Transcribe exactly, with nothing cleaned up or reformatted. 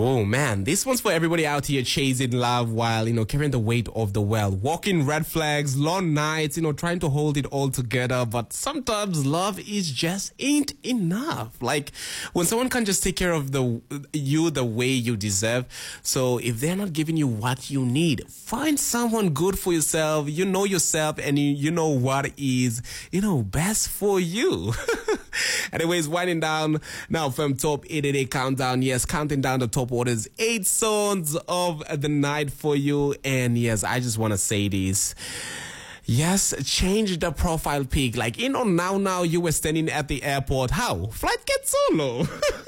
Oh man, this one's for everybody out here chasing love while, you know, carrying the weight of the world. Walking red flags, long nights, you know, trying to hold it all together. But sometimes love is just ain't enough. Like when someone can just take care of the you the way you deserve. So if they're not giving you what you need, find someone good for yourself. You know yourself and you, you know what is, you know, best for you. Anyways, winding down now from top eight eighty-eight countdown. Yes, counting down the top orders, eight songs of the night for you. And yes, I just want to say this. Yes, change the profile pic. Like, you know, now, now you were standing at the airport. How? Flight gets so low.